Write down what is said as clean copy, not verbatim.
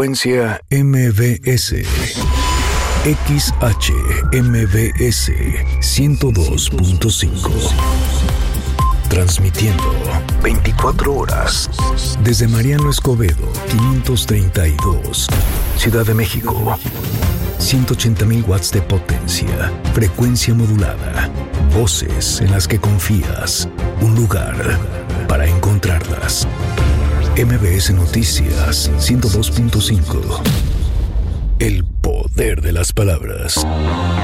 Frecuencia MBS. XHMBS 102.5. Transmitiendo 24 horas desde Mariano Escobedo 532, Ciudad de México. 180,000 watts de potencia, frecuencia modulada, voces en las que confías, un lugar para encontrarlas. MBS Noticias 102.5. El poder de las palabras.